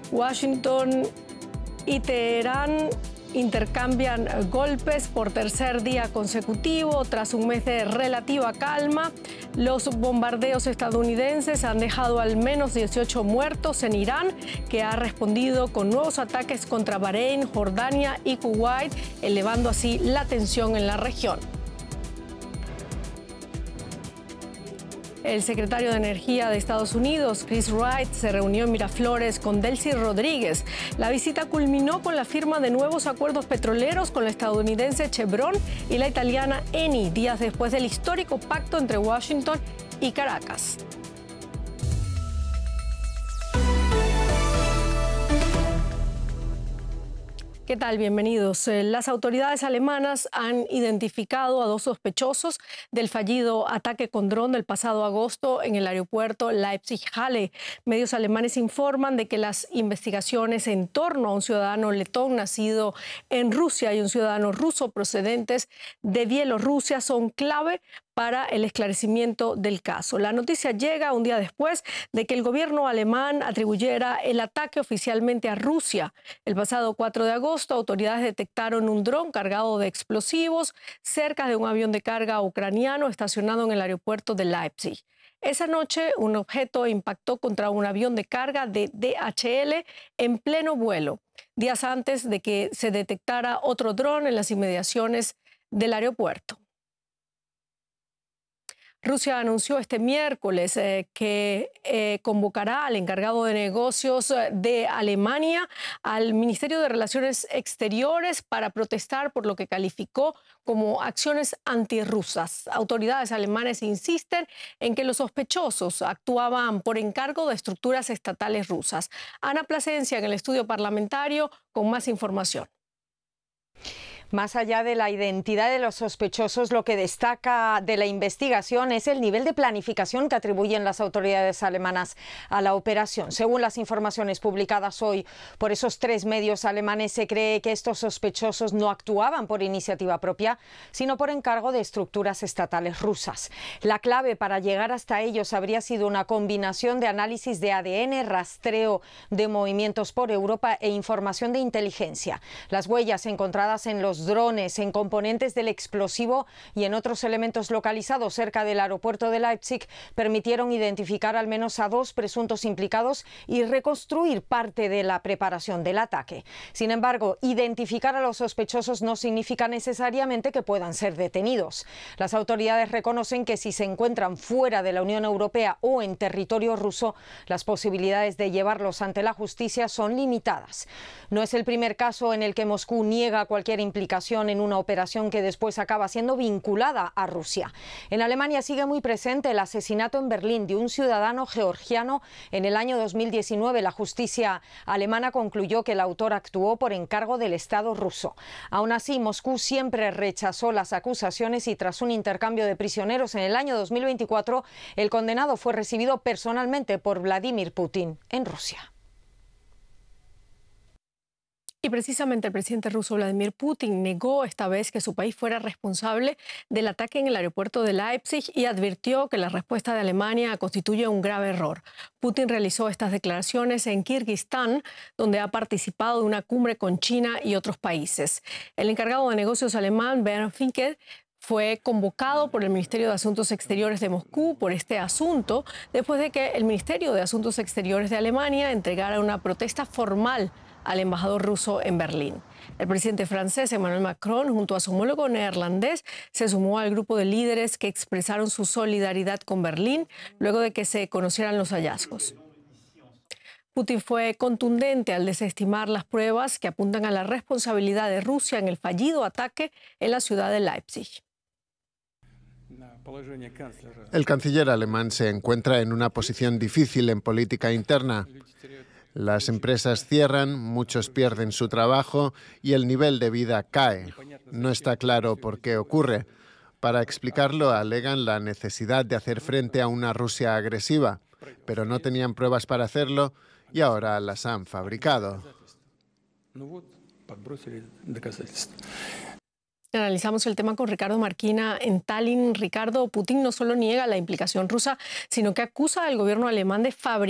Washington y Teherán intercambian golpes por tercer día consecutivo tras un mes de relativa calma. Los bombardeos estadounidenses han dejado al menos 18 muertos en Irán, que ha respondido con nuevos ataques contra Bahrein, Jordania y Kuwait, elevando así la tensión en la región. El secretario de Energía de Estados Unidos, Chris Wright, se reunió en Miraflores con Delcy Rodríguez. La visita culminó con la firma de nuevos acuerdos petroleros con la estadounidense Chevron y la italiana Eni, días después del histórico pacto entre Washington y Caracas. ¿Qué tal? Bienvenidos. Las autoridades alemanas han identificado a 2 sospechosos del fallido ataque con dron del pasado agosto en el aeropuerto Leipzig-Halle. Medios alemanes informan de que las investigaciones en torno a un ciudadano letón nacido en Rusia y un ciudadano ruso procedentes de Bielorrusia son clave para el esclarecimiento del caso. La noticia llega un día después de que el gobierno alemán atribuyera el ataque oficialmente a Rusia. El pasado 4 de agosto, autoridades detectaron un dron cargado de explosivos cerca de un avión de carga ucraniano estacionado en el aeropuerto de Leipzig. Esa noche, un objeto impactó contra un avión de carga de DHL en pleno vuelo, días antes de que se detectara otro dron en las inmediaciones del aeropuerto. Rusia anunció este miércoles que convocará al encargado de negocios de Alemania al Ministerio de Relaciones Exteriores para protestar por lo que calificó como acciones antirrusas. Autoridades alemanas insisten en que los sospechosos actuaban por encargo de estructuras estatales rusas. Ana Plasencia en el estudio parlamentario con más información. Más allá de la identidad de los sospechosos, lo que destaca de la investigación es el nivel de planificación que atribuyen las autoridades alemanas a la operación. Según las informaciones publicadas hoy por esos 3 medios alemanes, se cree que estos sospechosos no actuaban por iniciativa propia, sino por encargo de estructuras estatales rusas. La clave para llegar hasta ellos habría sido una combinación de análisis de ADN, rastreo de movimientos por Europa e información de inteligencia. Las huellas encontradas en los drones, en componentes del explosivo y en otros elementos localizados cerca del aeropuerto de Leipzig permitieron identificar al menos a 2 presuntos implicados y reconstruir parte de la preparación del ataque. Sin embargo, identificar a los sospechosos no significa necesariamente que puedan ser detenidos. Las autoridades reconocen que si se encuentran fuera de la Unión Europea o en territorio ruso, las posibilidades de llevarlos ante la justicia son limitadas. No es el primer caso en el que Moscú niega cualquier implicación en una operación que después acaba siendo vinculada a Rusia. En Alemania sigue muy presente el asesinato en Berlín de un ciudadano georgiano en el año 2019. La justicia alemana concluyó que el autor actuó por encargo del Estado ruso. Aún así, Moscú siempre rechazó las acusaciones y tras un intercambio de prisioneros en el año 2024, el condenado fue recibido personalmente por Vladimir Putin en Rusia. Y precisamente el presidente ruso Vladimir Putin negó esta vez que su país fuera responsable del ataque en el aeropuerto de Leipzig y advirtió que la respuesta de Alemania constituye un grave error. Putin realizó estas declaraciones en Kirguistán, donde ha participado de una cumbre con China y otros países. El encargado de negocios alemán, Bernd Finke, fue convocado por el Ministerio de Asuntos Exteriores de Moscú por este asunto, después de que el Ministerio de Asuntos Exteriores de Alemania entregara una protesta formal al embajador ruso en Berlín. El presidente francés Emmanuel Macron, junto a su homólogo neerlandés, se sumó al grupo de líderes que expresaron su solidaridad con Berlín luego de que se conocieran los hallazgos. Putin fue contundente al desestimar las pruebas que apuntan a la responsabilidad de Rusia en el fallido ataque en la ciudad de Leipzig. El canciller alemán se encuentra en una posición difícil en política interna. Las empresas cierran, muchos pierden su trabajo y el nivel de vida cae. No está claro por qué ocurre. Para explicarlo, alegan la necesidad de hacer frente a una Rusia agresiva, pero no tenían pruebas para hacerlo y ahora las han fabricado. Analizamos el tema con Ricardo Marquina en Tallinn. Ricardo, Putin no solo niega la implicación rusa, sino que acusa al gobierno alemán de fabricar